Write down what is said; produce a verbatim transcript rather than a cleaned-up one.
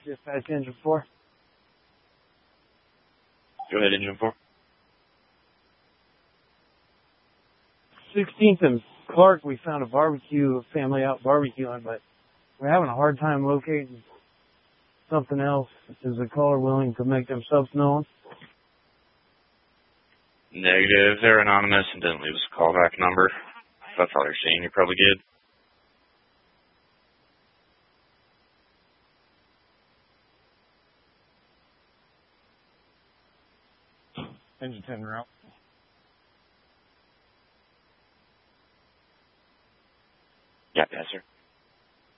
Dispatch engine four. Go ahead, engine four. sixteenth and Clark, we found a barbecue, a family out barbecuing, but we're having a hard time locating something else. Is the caller willing to make themselves known? Negative. They're anonymous and didn't leave us a callback number. If that's all you're seeing, you're probably good. Engine ten route.